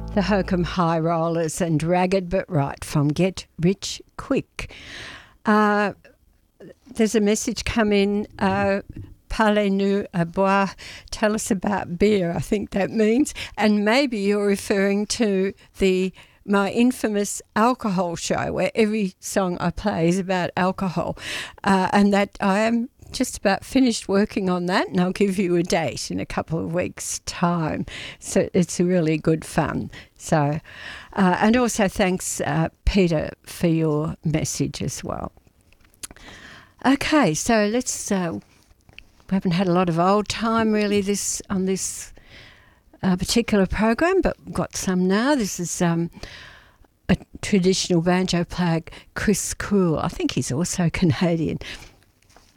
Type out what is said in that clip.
The Hokum High Rollers and Ragged But Right from Get Rich Quick. There's a message come in, parlez-nous à boire, tell us about beer, I think that means, and maybe you're referring to my infamous alcohol show where every song I play is about alcohol, and that I am just about finished working on that, and I'll give you a date in a couple of weeks' time. So it's really good fun. So, and also thanks, Peter, for your message as well. Okay, so let's. We haven't had a lot of old time really on this particular program, but we've got some now. This is a traditional banjo player, Chris Cool. I think he's also Canadian.